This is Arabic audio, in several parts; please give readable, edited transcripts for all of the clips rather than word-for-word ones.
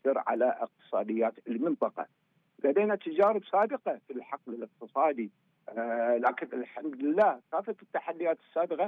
تؤثر على اقتصاديات المنطقة. لدينا تجارب سابقة في الحقل الاقتصادي، لكن الحمد لله كافة التحديات السابقة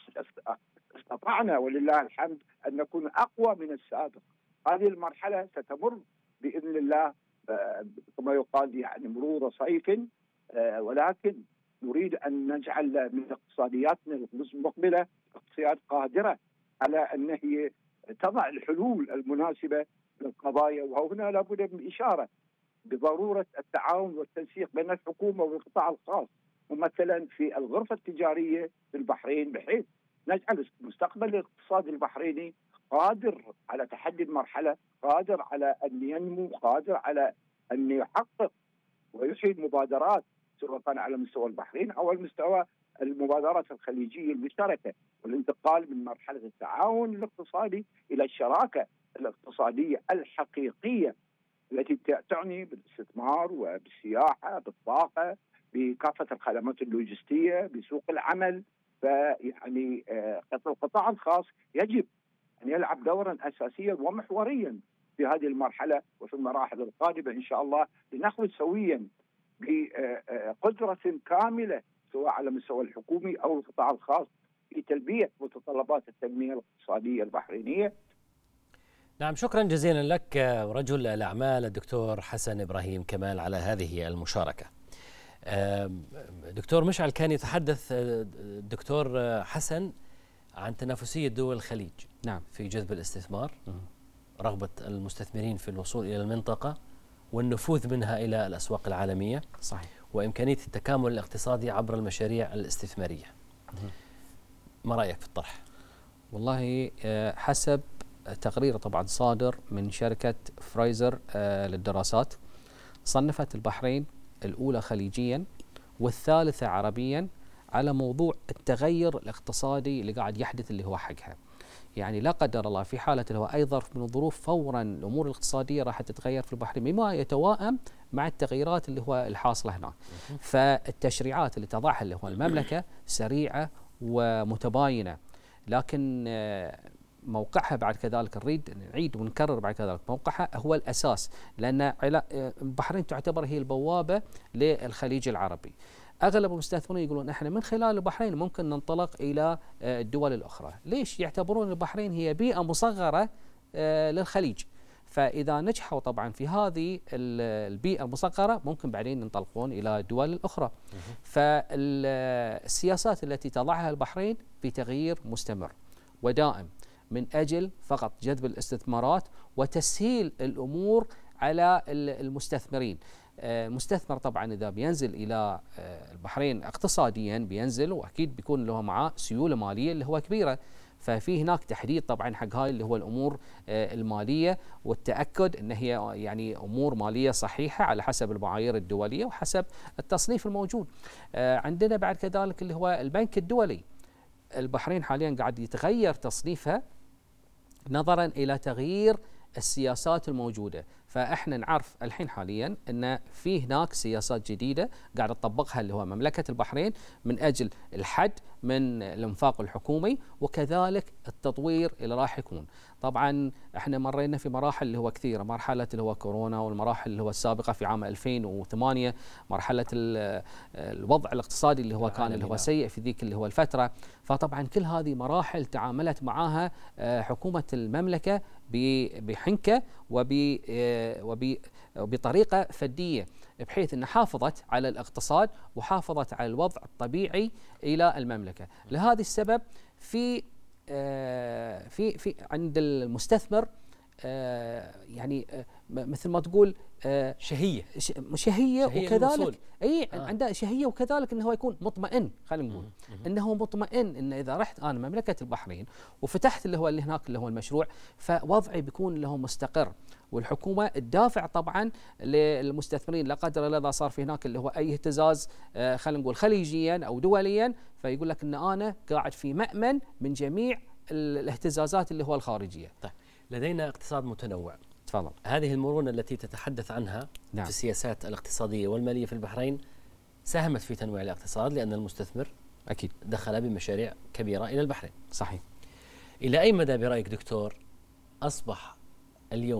استطعنا ولله الحمد أن نكون أقوى من السابق. هذه المرحلة ستمر بإذن الله كما يقال يعني مرور صيف، ولكن نريد أن نجعل من اقتصادياتنا المقبلة اقتصاديات قادرة على أن هي تضع الحلول المناسبة للقضايا. وهنا لابد من الإشارة بضرورة التعاون والتنسيق بين الحكومة والقطاع الخاص، ومثلا في الغرفة التجارية في البحرين، بحيث نجعل مستقبل الاقتصاد البحريني قادر على تحدي المرحلة، قادر على أن ينمو، قادر على أن يحقق ويحيي المبادرات سواء كان على مستوى البحرين أو على مستوى المبادرات الخليجية المشتركة، والانتقال من مرحلة التعاون الاقتصادي إلى الشراكة الاقتصادية الحقيقية التي تعني بالاستثمار وبالسياحة، بالطاقة، بكافة الخدمات اللوجستية، بسوق العمل. فيعني القطاع الخاص يجب أن يلعب دورا أساسيا ومحوريا في هذه المرحلة وفي المراحل القادمة إن شاء الله، لنخرج سويا بقدرة كاملة سواء على مستوى الحكومي أو القطاع الخاص في تلبية متطلبات التنمية الاقتصادية البحرينية. نعم، شكرا جزيلا لك رجل الأعمال الدكتور حسن إبراهيم كمال على هذه المشاركة. دكتور مشعل، كان يتحدث الدكتور حسن عن تنافسية دول الخليج نعم في جذب الاستثمار، رغبة المستثمرين في الوصول إلى المنطقة والنفوذ منها إلى الأسواق العالمية، صحيح، وإمكانية التكامل الاقتصادي عبر المشاريع الاستثمارية. ما رأيك في الطرح؟ والله حسب تقرير طبعا صادر من شركة فرايزر للدراسات، صنفت البحرين الأولى خليجيا والثالثة عربيا على موضوع التغير الاقتصادي اللي قاعد يحدث اللي هو حقها. يعني لا قدر الله في حالة اللي هو أي ظرف من الظروف فورا الأمور الاقتصادية راح تتغير في البحرين بما يتوائم مع التغييرات اللي هو الحاصلة هناك. فالتشريعات اللي تضعها اللي هو المملكة سريعة ومتباينة، لكن موقعها بعد كذلك نعيد ونكرر بعد كذلك موقعها هو الأساس، لأن البحرين تعتبر هي البوابة للخليج العربي. أغلب المستثمرين يقولون إحنا من خلال البحرين ممكن ننطلق إلى الدول الأخرى. ليش؟ يعتبرون البحرين هي بيئة مصغرة للخليج، فإذا نجحوا طبعا في هذه البيئة المصغرة ممكن بعدين ينطلقون إلى الدول الأخرى. فالسياسات التي تضعها البحرين في تغيير مستمر ودائم من أجل فقط جذب الاستثمارات وتسهيل الأمور على المستثمرين. المستثمر طبعا إذا بينزل إلى البحرين اقتصاديا بينزل وأكيد بيكون له معاه سيولة مالية اللي هو كبيرة، ففي هناك تحديد طبعا حق هاي اللي هو الأمور المالية والتأكد أن هي يعني أمور مالية صحيحة على حسب المعايير الدولية وحسب التصنيف الموجود. عندنا بعد كذلك اللي هو البنك الدولي، البحرين حاليا قاعد يتغير تصنيفها نظرا إلى تغيير السياسات الموجودة. فإحنا نعرف الحين حاليا أن في هناك سياسات جديدة قاعد تطبقها اللي هو مملكة البحرين من أجل الحد من الانفاق الحكومي وكذلك التطوير اللي راح يكون. طبعا احنا مرينا في مراحل اللي هو كثيرة، مرحلة اللي هو كورونا والمراحل اللي هو السابقة في عام 2008، مرحلة الوضع الاقتصادي اللي هو كان اللي هو سيء في ذيك اللي هو الفترة. فطبعا كل هذه مراحل تعاملت معها حكومة المملكة بحنكة وبطريقة فدية، بحيث أن حافظت على الاقتصاد وحافظت على الوضع الطبيعي إلى المملكة. لهذا السبب في عند المستثمر يعني مثل ما تقول شهية وكذلك عنده شهية وكذلك انه هو يكون مطمئن. خلينا نقول انه مطمئن ان اذا رحت انا مملكة البحرين وفتحت اللي هو اللي هناك اللي هو المشروع، فوضعي بيكون له مستقر، والحكومة تدافع طبعا للمستثمرين لا قدر الله اذا صار في هناك اللي هو اي اهتزاز خلينا نقول خليجيا او دوليا، فيقول لك ان انا قاعد في مأمن من جميع الاهتزازات اللي هو الخارجية. طيب، لدينا اقتصاد متنوع. تفضل. هذه المرونة التي تتحدث عنها في السياسات الاقتصادية والمالية في البحرين ساهمت في تنويع الاقتصاد، لأن المستثمر أكيد دخل بمشاريع كبيرة إلى البحرين. صحيح. إلى أي مدى برأيك دكتور أصبح اليوم